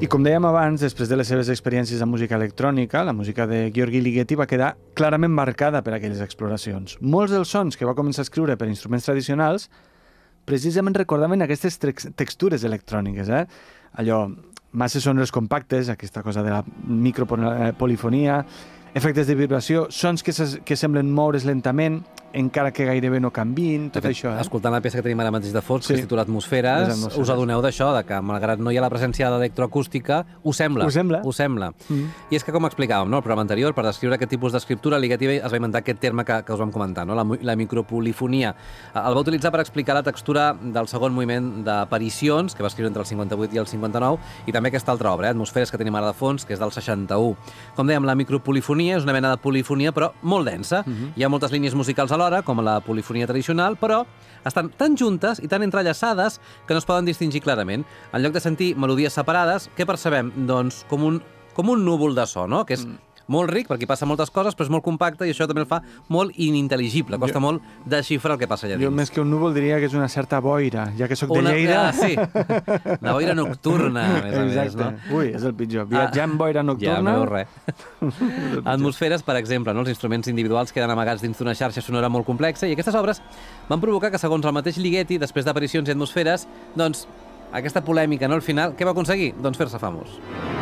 I com dèiem abans, després de les seves experiències amb música electrònica, la música de György Ligeti va quedar clarament marcada per aquelles exploracions. Molts dels sons que va començar a escriure per instruments tradicionals precisament recordaven aquestes textures electròniques, allò, masses sonores compactes, aquesta cosa de la micropolifonia, efectes de vibració, sons que semblen moure's lentament, encara que gairebé no canviïn, tot això. Escoltant la peça que tenim ara mateix de fons, que es titula Atmosferes, us adoneu d'això, que malgrat no hi ha la presència d'electroacústica, ho sembla. Ho sembla. I és que, com explicàvem, al programa anterior, per descriure aquest tipus d'escriptura, Ligeti es va inventar aquest terme que us vam comentar, la micropolifonia. El va utilitzar per explicar la textura del segon moviment d'Aparicions, que va escriure entre el 58 i el 59, i també aquesta altra obra, Atmosferes, que tenim ara de fons, que és del 61. Com dèiem, la micropolifonia és una mena de polifonia, però molt densa. Hi ha moltes línies musicals alhora, com la polifonia tradicional, però estan tan juntes i tan entrellaçades que no es poden distingir clarament. En lloc de sentir melodies separades, què percebem? Doncs com un núvol de so, no? Que és molt ric, perquè passa moltes coses, però és molt compacte i això també el fa molt inintel·ligible. Costa molt desxifrar el que passa allà dins. Jo més que un núvol diria que és una certa boira, ja que soc de Lleida. Sí, la boira nocturna, a més a més, no? Ui, és el pitjor. Viatjar amb boira nocturna... Ja, no res. Atmosferes, per exemple, els instruments individuals queden amagats dins d'una xarxa sonora molt complexa i aquestes obres van provocar que, segons el mateix Ligeti, després d'Aparicions i Atmosferes, doncs, aquesta polèmica, al final, què va aconseguir? Doncs fer-se famós.